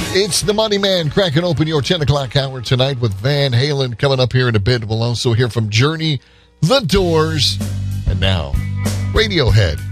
It's the Money Man cracking open your 10 o'clock hour tonight with Van Halen coming up here in a bit. We'll also hear from Journey, The Doors, and now Radiohead.